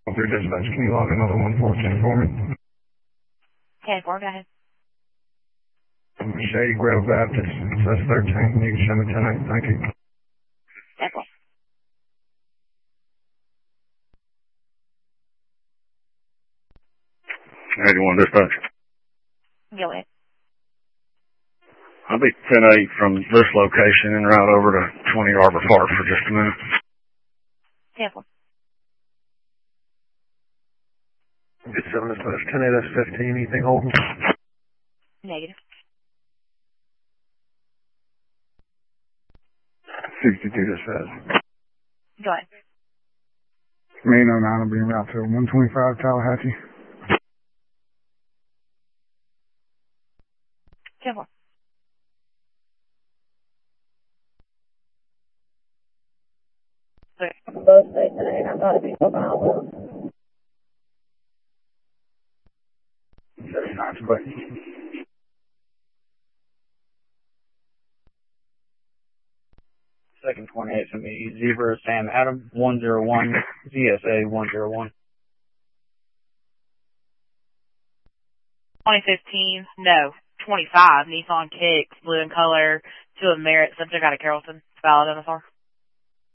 Through dispatch, can you log another 114 for me? 10-4, go ahead. Shady Grove Baptist, says 13, you can show me 10-8, thank you. 10-4. How do you want dispatch? Go ahead. I'll be 10-8 from this location and route over to 20 Arbor Park for just a minute. 10-4. Get 7 dispatch, 10-8, that's 15, anything holding? Negative. 62 dispatch. Go ahead. Main 09 will be en route to 125 Tallahatchie. 10-4. Both say 10-8, I thought it'd be about. That's not quick. Second 28 is going to be Zebra Sam Adam 101 ZSA 101. 2015, no. 25, Nissan Kicks, blue in color, to a Merit, subject out of Carrollton. Valid MSR.